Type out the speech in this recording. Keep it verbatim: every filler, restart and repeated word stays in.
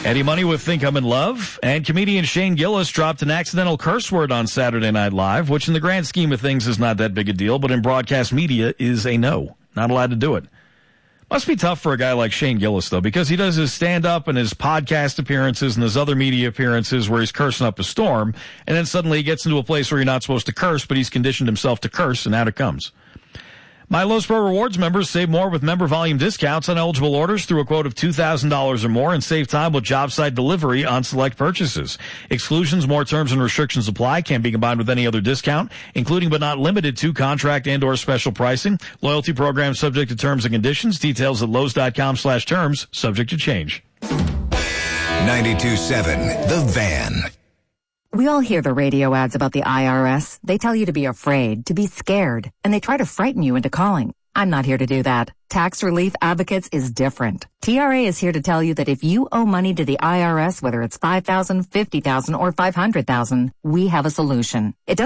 Eddie Money with Think I'm in Love. And comedian Shane Gillis dropped an accidental curse word on Saturday Night Live, which in the grand scheme of things is not that big a deal, but in broadcast media is a no. Not allowed to do it. Must be tough for a guy like Shane Gillis, though, because he does his stand-up and his podcast appearances and his other media appearances where he's cursing up a storm, and then suddenly he gets into a place where you're not supposed to curse, but he's conditioned himself to curse, and out it comes. My Lowe's Pro Rewards members save more with member volume discounts on eligible orders through a quote of two thousand dollars or more and save time with job site delivery on select purchases. Exclusions, more terms and restrictions apply. Can't be combined with any other discount, including but not limited to contract and or special pricing. Loyalty program subject to terms and conditions. Details at Lowe's.com slash terms, subject to change. ninety-two point seven The Van. We all hear the radio ads about the I R S. They tell you to be afraid, to be scared, and they try to frighten you into calling. I'm not here to do that. Tax Relief Advocates is different. T R A is here to tell you that if you owe money to the I R S, whether it's five thousand dollars, fifty thousand dollars, or five hundred thousand dollars, we have a solution. It doesn't